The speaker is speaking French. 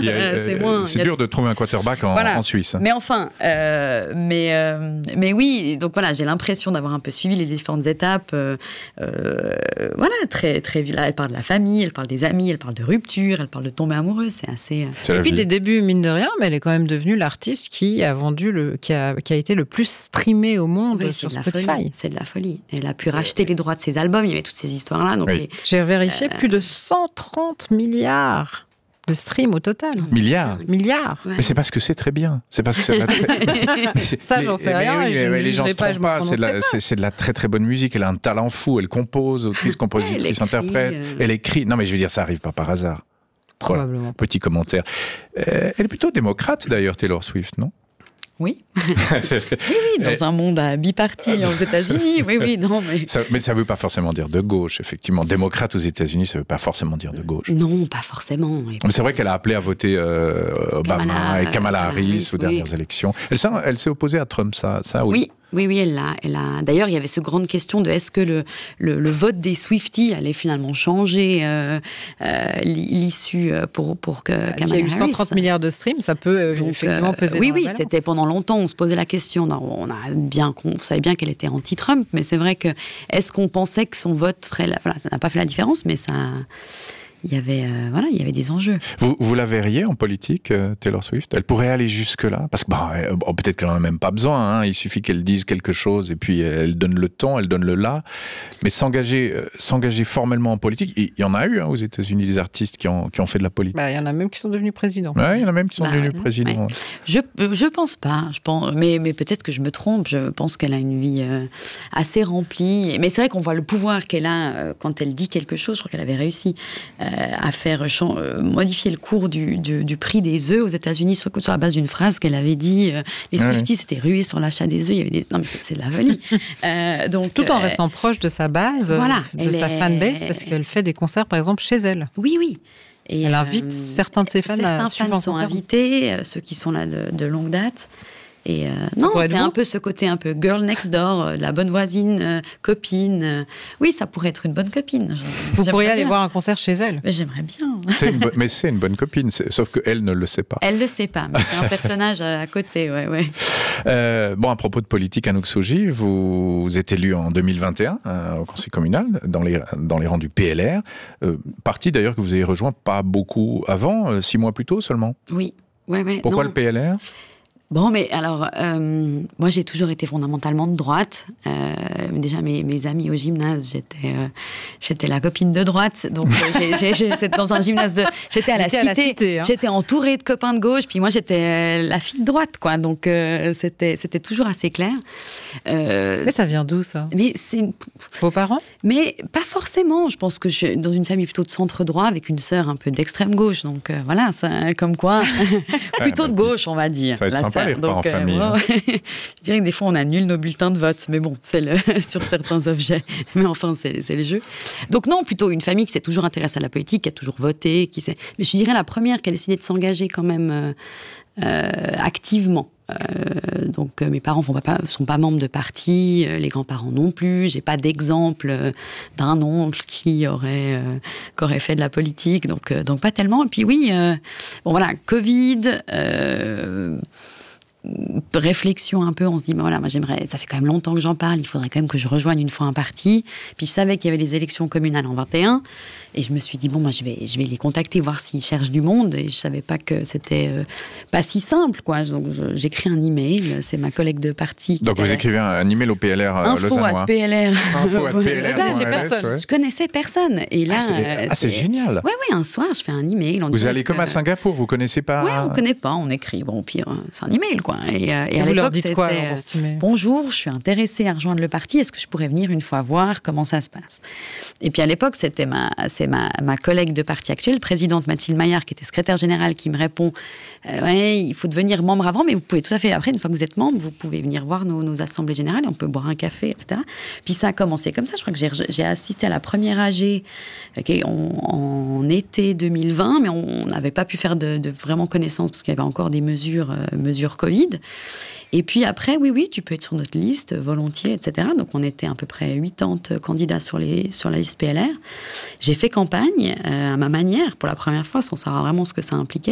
C'est dur de trouver un quarterback en Suisse. Mais enfin, mais oui, donc voilà, j'ai l'impression d'avoir un peu suivi les différentes étapes. Voilà, très, très. Là, elle parle de la famille, elle parle des amis, elle parle de rupture, elle parle de tomber amoureuse. C'est assez. Et puis des débuts, mine de rien, mais elle est quand même devenue l'artiste qui a vendu qui a été le plus streamé au monde sur Spotify. C'est de la folie. Elle a pu racheter les droits de ses albums. Il y avait toutes ces histoires-là. Donc j'ai vérifié plus de 130 milliards de streams au total. Milliards. Ouais. Mais c'est parce que c'est très bien. C'est parce que ça va très... Ça, j'en sais rien. Les gens se trompent pas. C'est de la très très bonne musique. Elle a un talent fou. Elle compose, autrice, compositrice, interprète. Elle écrit. Non, mais je veux dire, ça arrive pas par hasard. Probablement. Voilà. Petit commentaire. Elle est plutôt démocrate d'ailleurs, Taylor Swift, non ? Oui. Oui, dans un monde à bipartis aux États-Unis. Oui, non, mais. Mais ça ne veut pas forcément dire de gauche, effectivement. Démocrate aux États-Unis, ça ne veut pas forcément dire de gauche. Non, pas forcément. Mais c'est vrai qu'elle a appelé à voter Obama et Kamala Harris aux dernières élections. Elle s'est opposée à Trump, ça oui. Oui, elle a. D'ailleurs, il y avait cette grande question de est-ce que le vote des Swifties allait finalement changer l'issue pour que Kamala Harris. S'il y a eu 130 milliards de streams, ça peut effectivement peser dans la balance. C'était pendant longtemps, on se posait la question. On savait bien qu'elle était anti-Trump, mais c'est vrai que est-ce qu'on pensait que son vote ferait ça n'a pas fait la différence, mais ça. Il y avait des enjeux. Vous la verriez en politique, Taylor Swift ? Elle pourrait aller jusque-là ? Parce que peut-être qu'elle n'en a même pas besoin. Hein. Il suffit qu'elle dise quelque chose et puis elle donne le ton, elle donne le là. Mais s'engager formellement en politique, il y en a eu aux États-Unis des artistes qui ont fait de la politique. Il y en a même qui sont devenus présidents. Oui, il y en a même qui sont devenus présidents. Ouais. Je pense pas. Mais peut-être que je me trompe. Je pense qu'elle a une vie assez remplie. Mais c'est vrai qu'on voit le pouvoir qu'elle a quand elle dit quelque chose. Je crois qu'elle avait réussi à faire modifier le cours du prix des œufs aux États-Unis sur la base d'une phrase qu'elle avait dit. Les Swifties s'étaient rués sur l'achat des œufs. Il y avait non, mais c'est de la folie. Donc, tout en restant proche de sa base, de sa fanbase, parce qu'elle fait des concerts, par exemple, chez elle. Oui. Et elle invite certains de ses fans à suivre un concert. Certains fans sont invités, ceux qui sont là de longue date. Et non, c'est un peu ce côté un peu girl next door, la bonne voisine, copine. Oui, ça pourrait être une bonne copine. Vous pourriez aller voir un concert chez elle. Mais j'aimerais bien. Mais c'est une bonne copine, sauf qu'elle ne le sait pas. Elle ne le sait pas, mais c'est un personnage à côté, ouais. À propos de politique, Anouk Soji, vous êtes élu en 2021 au Conseil communal, dans les rangs du PLR. Parti d'ailleurs que vous avez rejoint pas beaucoup avant, 6 mois plus tôt seulement. Oui, ouais. Pourquoi le PLR ? Bon, mais alors, moi, j'ai toujours été fondamentalement de droite. Déjà, mes amis au gymnase, j'étais la copine de droite. Donc, j'étais dans un gymnase j'étais à la cité. Hein. J'étais entourée de copains de gauche. Puis moi, j'étais la fille de droite, quoi. Donc, c'était toujours assez clair. Mais ça vient d'où, ça ? Mais vos parents ? Mais pas forcément. Je pense que je suis dans une famille plutôt de centre droit avec une sœur un peu d'extrême gauche. Donc, voilà, comme quoi, plutôt de gauche, on va dire. Ça va être sympa. Les repas en famille. Je dirais que des fois, on annule nos bulletins de vote. Mais bon, c'est sur certains objets. Mais enfin, c'est les jeux. Donc non, plutôt une famille qui s'est toujours intéressée à la politique, qui a toujours voté. Mais je dirais la première qui a décidé de s'engager quand même activement. Donc mes parents sont pas membres de parti, les grands-parents non plus. J'ai pas d'exemple d'un oncle qui aurait fait de la politique. Donc pas tellement. Et puis oui, voilà, Covid... réflexion un peu, on se dit, moi j'aimerais, ça fait quand même longtemps que j'en parle, il faudrait quand même que je rejoigne une fois un parti. Puis je savais qu'il y avait les élections communales en 21, et je me suis dit, je vais les contacter, voir s'ils cherchent du monde, et je savais pas que c'était pas si simple, quoi. Donc j'écris un email, c'est ma collègue de parti. Donc vous écrivez un email au PLR Info@PLR. J'ai personne. Ouais. Je connaissais personne. Et là, c'est génial. Ouais, un soir, je fais un email. Vous allez comme à Singapour, vous connaissez pas? Ouais, on connaît pas, on écrit. Bon, au pire, c'est un email, quoi. Et à vous leur l'époque, dites quoi, c'était bonjour, je suis intéressée à rejoindre le parti. Est-ce que je pourrais venir une fois voir comment ça se passe? Et puis à l'époque, c'est ma collègue de parti actuelle, présidente Mathilde Maillard, qui était secrétaire générale, qui me répond il faut devenir membre avant, mais vous pouvez tout à fait, après, une fois que vous êtes membre, vous pouvez venir voir nos assemblées générales, on peut boire un café, etc. Puis ça a commencé comme ça. Je crois que j'ai assisté à la première AG en été 2020, mais on n'avait pas pu faire de vraiment connaissance parce qu'il y avait encore des mesures Covid. Et puis après, oui, tu peux être sur notre liste, volontiers, etc. Donc on était à peu près 80 candidats sur la liste PLR. J'ai fait campagne à ma manière pour la première fois, sans savoir vraiment ce que ça impliquait.